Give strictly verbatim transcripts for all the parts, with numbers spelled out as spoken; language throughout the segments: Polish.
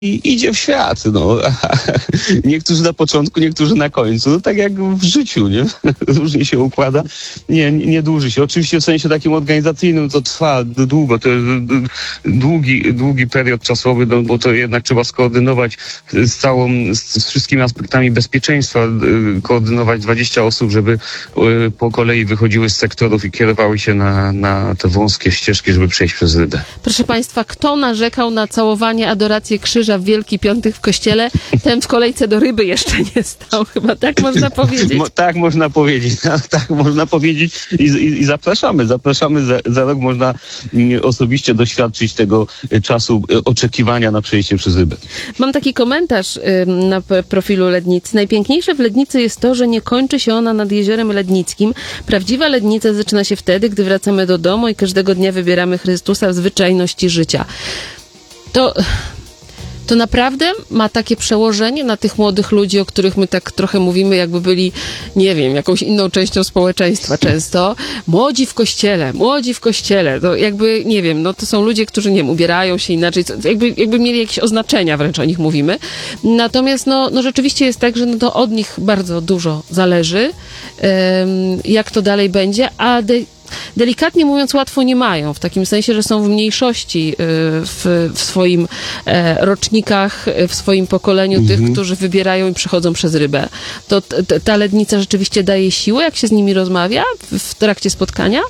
i idzie w świat, no. Niektórzy na początku, niektórzy na końcu. No, tak jak w życiu, nie? Różnie się układa. Nie, nie, nie dłuży się. Oczywiście w sensie takim organizacyjnym to trwa długo. To jest długi, długi period czasowy, no, bo to jednak trzeba skoordynować z całą, z wszystkimi aspektami bezpieczeństwa, koordynować dwadzieścia osób, żeby po kolei wychodziły z sektorów i kierowały się na, na te wąskie ścieżki, żeby przejść przez rybę. Proszę Państwa, kto narzekał na całowanie, adorację krzyża w Wielki Piątek w kościele, ten w kolejce do ryby jeszcze nie stał. Chyba tak można powiedzieć. Mo, tak można powiedzieć. Tak można powiedzieć i, i, i zapraszamy. Zapraszamy. Za, za rok można osobiście doświadczyć tego czasu oczekiwania na przejście przez rybę. Mam taki komentarz na profilu Lednicy. Najpiękniejsze w Lednicy jest to, że nie kończy się ona nad Jeziorem Lednickim. Prawdziwa Lednica zaczyna się wtedy, gdy wracamy do domu i każdego dnia wybieramy Chrystusa w zwyczajności życia. To... To naprawdę ma takie przełożenie na tych młodych ludzi, o których my tak trochę mówimy, jakby byli, nie wiem, jakąś inną częścią społeczeństwa często. Młodzi w kościele, młodzi w kościele. To jakby, nie wiem, no to są ludzie, którzy, nie wiem, ubierają się inaczej, jakby, jakby mieli jakieś oznaczenia, wręcz o nich mówimy. Natomiast, no, no rzeczywiście jest tak, że no to od nich bardzo dużo zależy, um, jak to dalej będzie, a de- delikatnie mówiąc, łatwo nie mają, w takim sensie, że są w mniejszości w, w swoim rocznikach, w swoim pokoleniu mhm. tych, którzy wybierają i przechodzą przez rybę. To t- ta Lednica rzeczywiście daje siłę, jak się z nimi rozmawia w trakcie spotkania?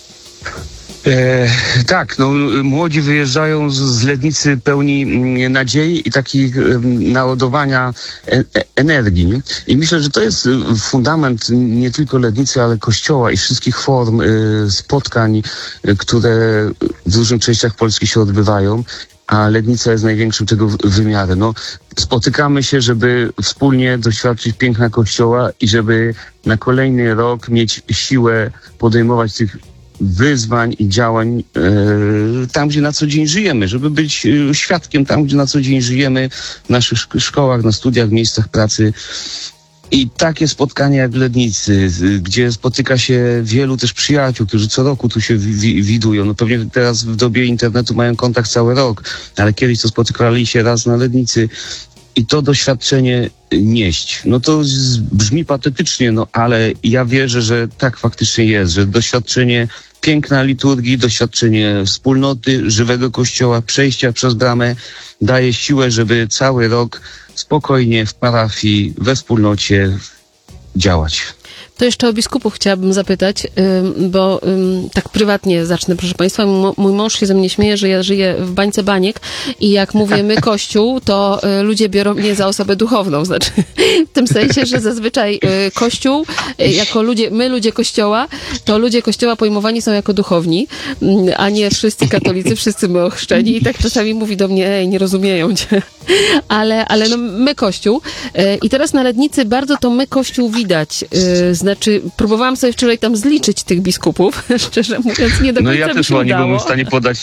E, tak, no młodzi wyjeżdżają z, z Lednicy pełni nadziei i takich um, naładowania e, e, energii. I myślę, że to jest fundament nie tylko Lednicy, ale Kościoła i wszystkich form e, spotkań, e, które w różnych częściach Polski się odbywają. A Lednica jest największym tego wymiarem. No, spotykamy się, żeby wspólnie doświadczyć piękna Kościoła i żeby na kolejny rok mieć siłę podejmować tych wyzwań i działań e, tam, gdzie na co dzień żyjemy, żeby być e, świadkiem tam, gdzie na co dzień żyjemy, w naszych szk- szkołach, na studiach, w miejscach pracy. I takie spotkania jak w Lednicy, gdzie spotyka się wielu też przyjaciół, którzy co roku tu się wi- widują. No pewnie teraz w dobie internetu mają kontakt cały rok, ale kiedyś to spotykali się raz na Lednicy. I to doświadczenie nieść. No to z, brzmi patetycznie, no ale ja wierzę, że tak faktycznie jest, że doświadczenie piękna liturgii, doświadczenie wspólnoty, żywego Kościoła, przejścia przez bramę daje siłę, żeby cały rok spokojnie w parafii, we wspólnocie działać. To jeszcze o biskupów chciałabym zapytać, bo tak prywatnie zacznę, proszę Państwa. Mój mąż się ze mnie śmieje, że ja żyję w bańce baniek i jak mówię my Kościół, to ludzie biorą mnie za osobę duchowną. Znaczy, w tym sensie, że zazwyczaj Kościół, jako ludzie, my ludzie Kościoła, to ludzie Kościoła pojmowani są jako duchowni, a nie wszyscy katolicy, wszyscy my ochrzczeni. I tak czasami mówi do mnie, ej, nie rozumieją cię. Ale, ale no, my Kościół. I teraz na Lednicy bardzo to my Kościół widać. Znaczy, próbowałam sobie wczoraj tam zliczyć tych biskupów, szczerze mówiąc, nie do końca No ja mi też się nie udało. byłem w stanie podać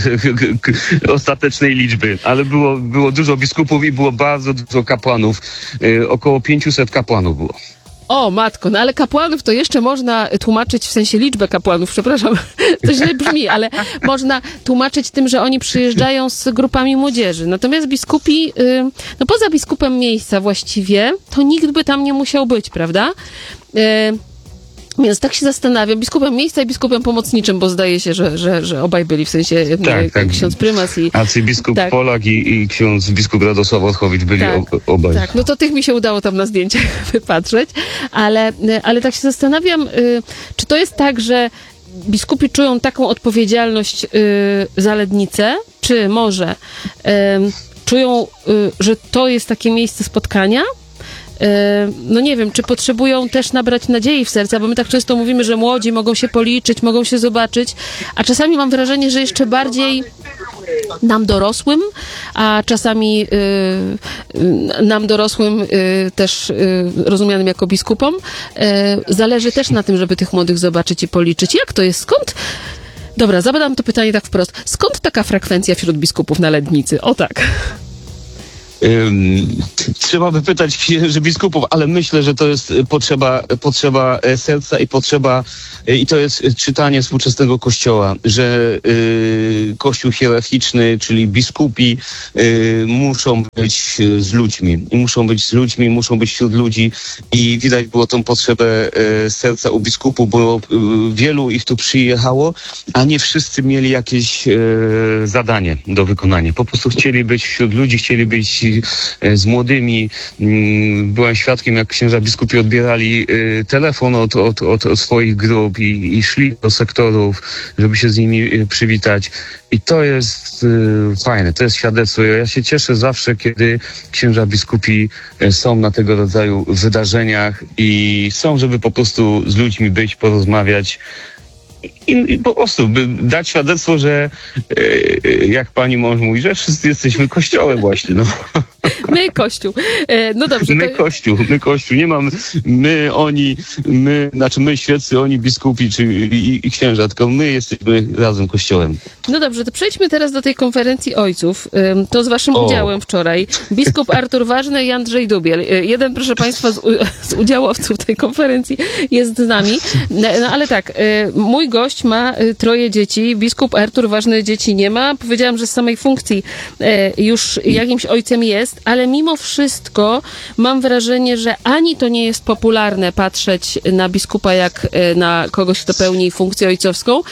ostatecznej liczby, ale było, było dużo biskupów i było bardzo dużo kapłanów. Yy, około pięciuset kapłanów było. O, matko, no ale kapłanów to jeszcze można tłumaczyć, w sensie liczbę kapłanów, przepraszam, to źle brzmi, ale można tłumaczyć tym, że oni przyjeżdżają z grupami młodzieży. Natomiast biskupi, no poza biskupem miejsca właściwie, to nikt by tam nie musiał być, prawda? Więc tak się zastanawiam, biskupem miejsca i biskupem pomocniczym, bo zdaje się, że, że, że obaj byli, w sensie tak, tak. ksiądz prymas i... Arcybiskup tak. Polak i, i ksiądz biskup Radosław Orchowicz byli tak, obaj. Tak, no to tych mi się udało tam na zdjęciach wypatrzeć, ale, ale tak się zastanawiam, czy to jest tak, że biskupi czują taką odpowiedzialność za Lednicę, czy może czują, że to jest takie miejsce spotkania? No nie wiem, czy potrzebują też nabrać nadziei w serca, bo my tak często mówimy, że młodzi mogą się policzyć, mogą się zobaczyć, a czasami mam wrażenie, że jeszcze bardziej nam dorosłym, a czasami y, nam dorosłym y, też y, rozumianym jako biskupom, y, zależy też na tym, żeby tych młodych zobaczyć i policzyć. Jak to jest? Skąd? Dobra, zadam to pytanie tak wprost. Skąd taka frekwencja wśród biskupów na Lednicy? O tak. trzeba by pytać księży biskupów, ale myślę, że to jest potrzeba, potrzeba serca i potrzeba, i to jest czytanie współczesnego Kościoła, że y, Kościół hierarchiczny, czyli biskupi y, muszą być z ludźmi. I muszą być z ludźmi, muszą być wśród ludzi i widać było tą potrzebę y, serca u biskupów, bo y, wielu ich tu przyjechało, a nie wszyscy mieli jakieś y, zadanie do wykonania. Po prostu chcieli być wśród ludzi, chcieli być y, z młodymi. Byłem świadkiem, jak księża biskupi odbierali y, telefon od, od, od, od swoich grup i, i szli do sektorów, żeby się z nimi y, przywitać. I to jest y, fajne, to jest świadectwo. Ja się cieszę zawsze, kiedy księża biskupi y, są na tego rodzaju wydarzeniach i są, żeby po prostu z ludźmi być, porozmawiać. I, I po prostu by dać świadectwo, że e, jak pani mąż mówi, że wszyscy jesteśmy kościołem właśnie. No. My Kościół. E, no dobrze. My to... Kościół, my Kościół. Nie mam my, oni, my, znaczy my świeccy, oni biskupi czy, i, i księża, tylko my jesteśmy razem Kościołem. No dobrze, to przejdźmy teraz do tej konferencji ojców. Ym, To z waszym O. udziałem wczoraj. Biskup Artur Ważny i Andrzej Dubiel. Y, Jeden, proszę państwa, z, u- z udziałowców tej konferencji jest z nami. No, no ale tak, y, mój gość ma y, troje dzieci. Biskup Artur Ważny dzieci nie ma. Powiedziałam, że z samej funkcji y, już jakimś ojcem jest, ale mimo wszystko mam wrażenie, że ani to nie jest popularne patrzeć na biskupa jak y, na kogoś, kto pełni funkcję ojcowską,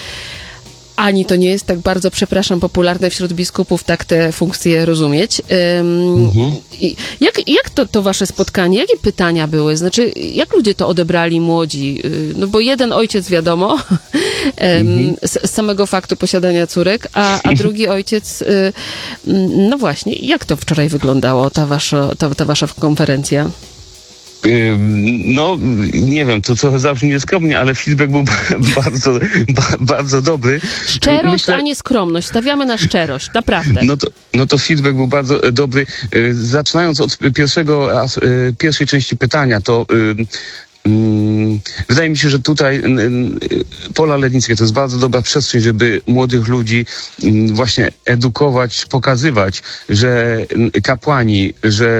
ani to nie jest tak bardzo, przepraszam, popularne wśród biskupów tak te funkcje rozumieć. Ym, Mhm. i jak jak to, to wasze spotkanie, jakie pytania były? Znaczy, jak ludzie to odebrali młodzi? Yy, No bo jeden ojciec wiadomo, ym, z, z samego faktu posiadania córek, a, a drugi ojciec, yy, no właśnie, jak to wczoraj wyglądało, ta wasza, ta, ta wasza konferencja? No, nie wiem, to trochę zabrzmi nieskromnie, ale feedback był bardzo, ba, bardzo dobry. Szczerość, Myślę- a nie skromność. Stawiamy na szczerość, naprawdę. No to, no to feedback był bardzo e, dobry. E, Zaczynając od pierwszego, as- e, pierwszej części pytania, to e, mm, wydaje mi się, że tutaj n- n- Pola Lednickie to jest bardzo dobra przestrzeń, żeby młodych ludzi mm, właśnie edukować, pokazywać, że mm, kapłani, że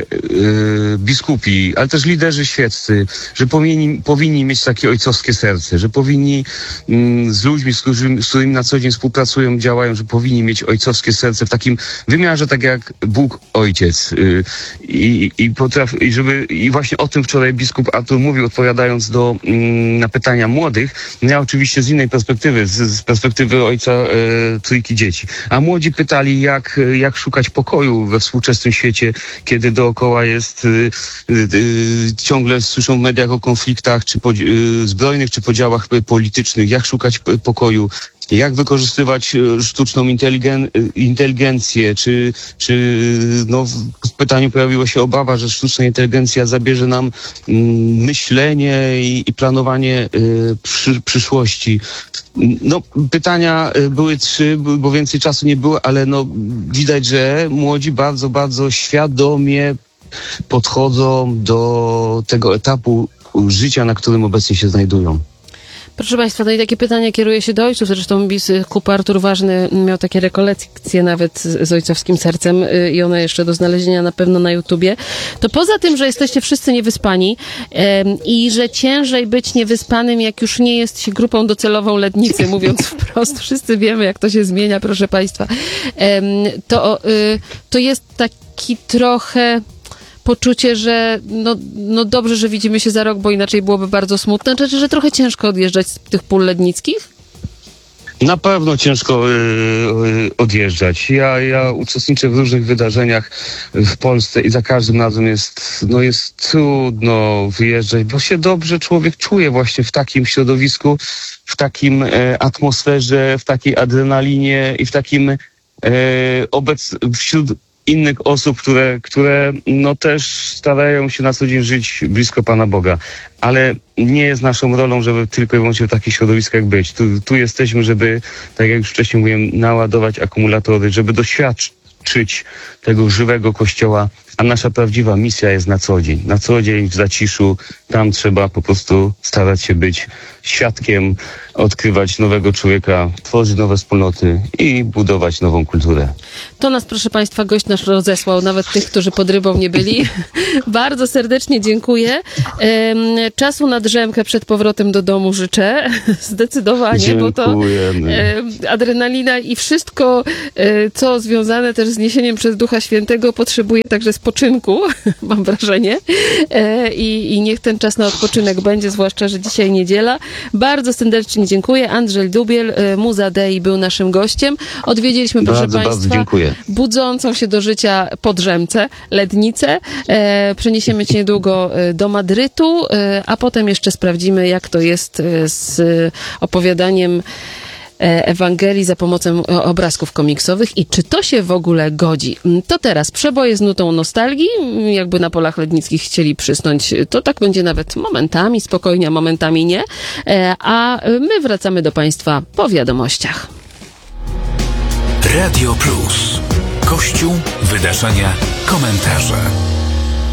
y, biskupi, ale też liderzy świeccy, że powinni, powinni mieć takie ojcowskie serce, że powinni mm, z ludźmi, z którymi, z którymi na co dzień współpracują, działają, że powinni mieć ojcowskie serce w takim wymiarze, tak jak Bóg Ojciec. Y, i, i, potraf, i, żeby, I właśnie o tym wczoraj biskup Artur mówił, odpowiadając do, mm, na pytania młodych. Ja oczywiście z innej perspektywy, z, z perspektywy ojca e, trójki dzieci. A młodzi pytali, jak, jak szukać pokoju we współczesnym świecie, kiedy dookoła jest, e, e, ciągle słyszą w mediach o konfliktach czy podzi- e, zbrojnych, czy podziałach politycznych, jak szukać p- pokoju. Jak wykorzystywać e, sztuczną inteligen- e, inteligencję, czy, czy no, w pytaniu pojawiła się obawa, że sztuczna inteligencja zabierze nam mm, myślenie i, i planowanie e, przy, przyszłości. No, pytania e, były trzy, bo bo więcej czasu nie było, ale no, widać, że młodzi bardzo, bardzo świadomie podchodzą do tego etapu życia, na którym obecnie się znajdują. Proszę Państwa, no i takie pytanie kieruje się do ojców. Zresztą biskup Artur Ważny miał takie rekolekcje nawet z z ojcowskim sercem y, i one jeszcze do znalezienia na pewno na YouTubie. To poza tym, że jesteście wszyscy niewyspani em, i że ciężej być niewyspanym, jak już nie jest się grupą docelową Lednicy, mówiąc wprost, wszyscy wiemy, jak to się zmienia, proszę Państwa, em, to, y, to jest taki trochę poczucie, że no, no dobrze, że widzimy się za rok, bo inaczej byłoby bardzo smutne, znaczy, że trochę ciężko odjeżdżać z tych pól lednickich? Na pewno ciężko y, y, odjeżdżać. Ja, ja uczestniczę w różnych wydarzeniach w Polsce i za każdym razem jest, no jest trudno wyjeżdżać, bo się dobrze człowiek czuje właśnie w takim środowisku, w takim e, atmosferze, w takiej adrenalinie i w takim e, obec wśród innych osób, które, które no też starają się na co dzień żyć blisko Pana Boga. Ale nie jest naszą rolą, żeby tylko i wyłącznie w takich środowiskach być. Tu, tu jesteśmy, żeby, tak jak już wcześniej mówiłem, naładować akumulatory, żeby doświadczyć doświadczyć tego żywego Kościoła, a nasza prawdziwa misja jest na co dzień. Na co dzień w zaciszu, tam trzeba po prostu starać się być świadkiem, odkrywać nowego człowieka, tworzyć nowe wspólnoty i budować nową kulturę. To nas, proszę Państwa, gość nasz rozesłał, nawet tych, którzy pod rybą nie byli. Bardzo serdecznie dziękuję. Em, czasu na drzemkę przed powrotem do domu życzę. Zdecydowanie, Dziękujemy. bo to em, adrenalina i wszystko, e, co związane też z niesieniem przez Ducha Świętego, potrzebuje także spoczynku, mam wrażenie. E, i, I niech ten czas na odpoczynek będzie, zwłaszcza, że dzisiaj niedziela. Bardzo serdecznie dziękuję. Andrzej Dubiel, e, Muza Dei, był naszym gościem. Odwiedziliśmy, proszę Bardzo, Państwa, bardzo dziękuję. budzącą się do życia Podrzemce, Lednicę. E, przeniesiemy cię niedługo e, do Madrytu, e, a potem jeszcze sprawdzimy, jak to jest e, z opowiadaniem e, Ewangelii za pomocą e, obrazków komiksowych i czy to się w ogóle godzi. To teraz przeboje z nutą nostalgii, jakby na polach lednickich chcieli przysnąć, to tak będzie nawet momentami spokojnie, a momentami nie, e, a my wracamy do Państwa po wiadomościach. Radio Plus. Kościół, wydarzenia, komentarze.